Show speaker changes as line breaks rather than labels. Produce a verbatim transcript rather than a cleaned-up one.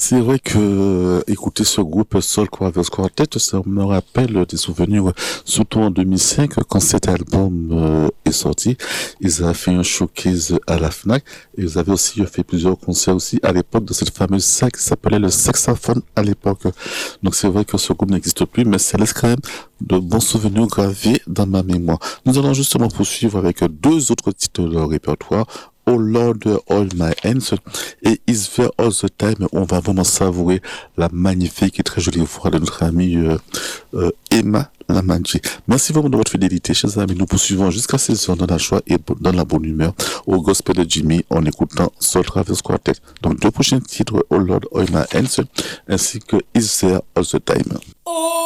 C'est vrai que euh, écouter ce groupe Soul Quarters Quartet, ça me rappelle des souvenirs, euh, surtout en deux mille cinq, quand cet album euh, est sorti. Ils avaient fait un showcase à la Fnac et ils avaient aussi fait plusieurs concerts aussi à l'époque de cette fameuse salle qui s'appelait le Saxophone à l'époque. Donc c'est vrai que ce groupe n'existe plus, mais ça laisse quand même de bons souvenirs gravés dans ma mémoire. Nous allons justement poursuivre avec deux autres titres de leur répertoire. Oh Lord, All My Hands et Is There All the Time. On va vraiment savourer la magnifique et très jolie voix de notre amie euh, euh, Emma Lamanji. Merci vraiment de votre fidélité, chers amis. Nous poursuivons jusqu'à seize heures dans la joie et dans la bonne humeur au gospel de Jimmy en écoutant Soul Quarters Quartet. Donc deux prochains titres, Oh Lord, All My Hands ainsi que Is There All the Time.